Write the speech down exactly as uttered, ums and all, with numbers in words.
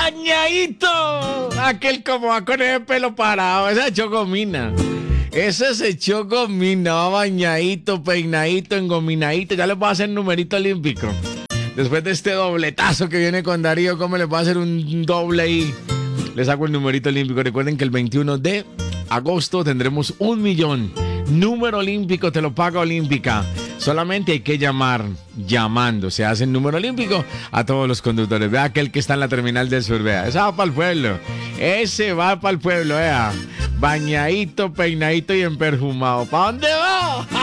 bañadito. Aquel como va con ese pelo parado, esa chocomina. Ese se echó gomina, va bañadito, peinadito, engominadito. Ya le voy a hacer numerito olímpico. Después de este dobletazo que viene con Darío, ¿cómo le voy a hacer un doble ahí? Les hago el numerito olímpico. Recuerden que el veintiuno de agosto tendremos un millón. Número olímpico, te lo paga Olímpica. Solamente hay que llamar, llamando. Se hace el número olímpico a todos los conductores. Vea aquel que está en la terminal del sur, vea. Ese va para el pueblo. Ese va para el pueblo, vea. Bañadito, peinadito y emperfumado. ¿Para dónde va?